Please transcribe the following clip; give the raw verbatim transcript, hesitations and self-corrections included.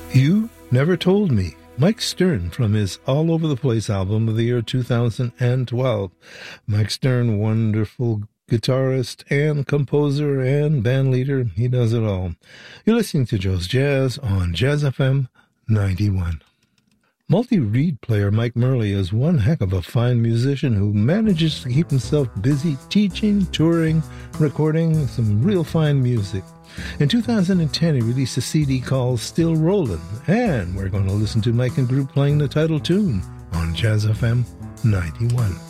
You Never Told Me, Mike Stern from his All Over the Place album of the year two thousand twelve. Mike Stern, wonderful guitarist and composer and band leader. He does it all. You're listening to Joe's Jazz on Jazz F M ninety-one. Multi-reed player Mike Murley is one heck of a fine musician who manages to keep himself busy teaching, touring, recording some real fine music. In two thousand ten, he released a C D called Still Rollin', and we're going to listen to Mike and group playing the title tune on Jazz F M ninety-one.